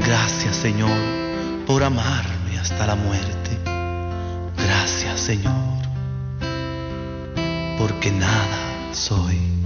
Gracias, Señor, por amarme hasta la muerte. Gracias, Señor, porque nada soy